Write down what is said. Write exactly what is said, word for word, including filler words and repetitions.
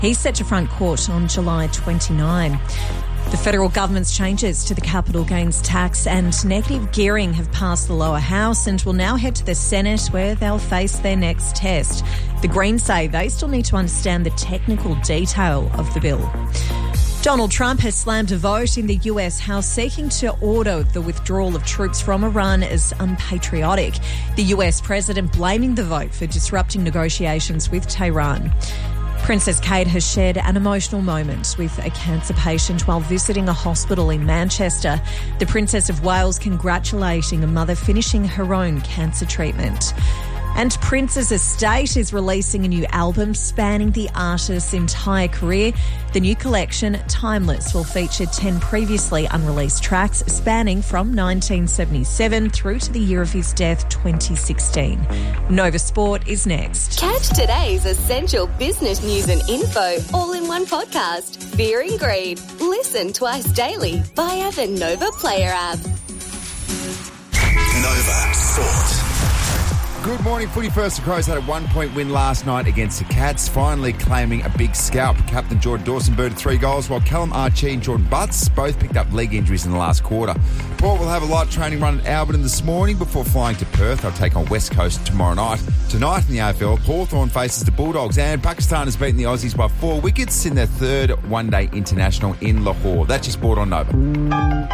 He's set to front court on July twenty-ninth. The federal government's changes to the capital gains tax and negative gearing have passed the lower house and will now head to the Senate, where they'll face their next test. The Greens say they still need to understand the technical detail of the bill. Donald Trump has slammed a vote in the U S House seeking to order the withdrawal of troops from Iran as unpatriotic. The U S president blaming the vote for disrupting negotiations with Tehran. Princess Kate has shared an emotional moment with a cancer patient while visiting a hospital in Manchester. The Princess of Wales congratulating a mother finishing her own cancer treatment. And Prince's estate is releasing a new album spanning the artist's entire career. The new collection, Timeless, will feature ten previously unreleased tracks spanning from nineteen seventy-seven through to the year of his death, twenty sixteen. Nova Sport is next. Catch today's essential business news and info all in one podcast. Fear and Greed. Listen twice daily via the Nova Player app. Nova Sport. Good morning, footy first. The Crows had a one-point win last night against the Cats, finally claiming a big scalp. Captain Jordan Dawson booted three goals, while Callum Archie and Jordan Butts both picked up leg injuries in the last quarter. Port will have a light training run at Alberton this morning before flying to Perth. They'll take on West Coast tomorrow night. Tonight in the A F L, Hawthorn faces the Bulldogs, and Pakistan has beaten the Aussies by four wickets in their third one-day international in Lahore. That's your sport on Nova.